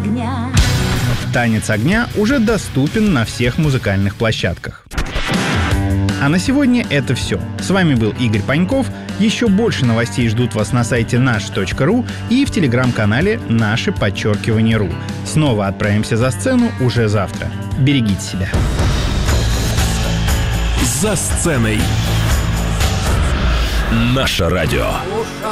огня. «Танец огня» уже доступен на всех музыкальных площадках. А на сегодня это все. С вами был Игорь Паньков. Еще больше новостей ждут вас на сайте наш.ру и в телеграм-канале _ру. Снова отправимся за сцену уже завтра. Берегите себя. За сценой. Наше радио.